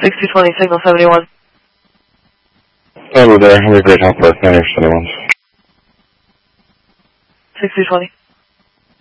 6220, signal 71. Hello there, have a great Southwest 971. 6220.